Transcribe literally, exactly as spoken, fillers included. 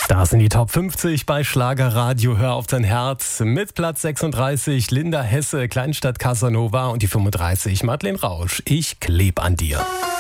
Da sind die Top fünfzig bei Schlagerradio Hör auf dein Herz. Mit Platz sechsunddreißig Linda Hesse, Kleinstadt Casanova und die fünfunddreißig Madeleine Rausch. Ich kleb an dir.